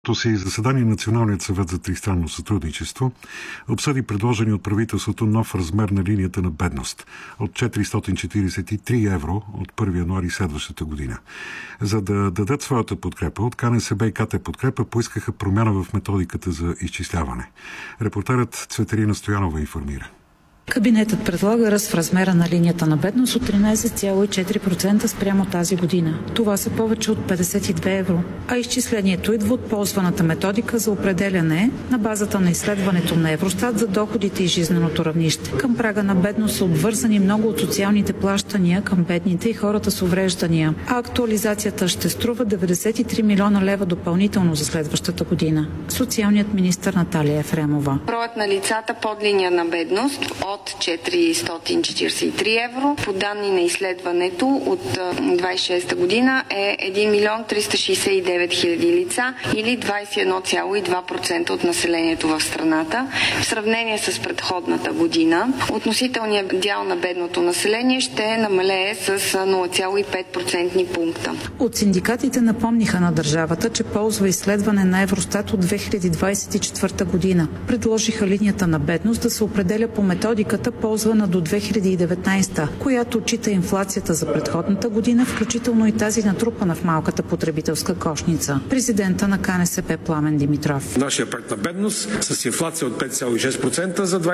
Си заседание Националният съвет за тристранно сътрудничество обсъди предложени от правителството нов размер на линията на бедност от 443 евро от 1 януари следващата година. За да дадат своята подкрепа, от КНСБ и КТ Подкрепа поискаха промяна в методиката за изчисляване. Репортерът Цветелина Стоянова информира. Кабинетът предлага ръст в размера на линията на бедност от 13,4% спрямо тази година. Това са повече от 52 евро. А изчислението идва от ползваната методика за определяне на базата на изследването на Евростат за доходите и жизненото равнище. Към прага на бедност са обвързани много от социалните плащания към бедните и хората с увреждания. А актуализацията ще струва 93 милиона лева допълнително за следващата година. Социалният министър Наталия Ефремова. Броят на лицата под линия на бедност от 443 евро. По данни на изследването от 26-та година е 1 милион 369 хиляди лица или 21,2% от населението в страната. В сравнение с предходната година, относителният дял на бедното население ще намалее с 0,5% пункта. От синдикатите напомниха на държавата, че ползва изследване на Евростат от 2024 година. Предложиха линията на бедност да се определя по методиката, ползвана до 2019, която отчита инфлацията за предходната година, включително и тази натрупана в малката потребителска кошница. Президента на КНСБ Пламен Димитров. Нашия проект на бедност с инфлация от 5,6% за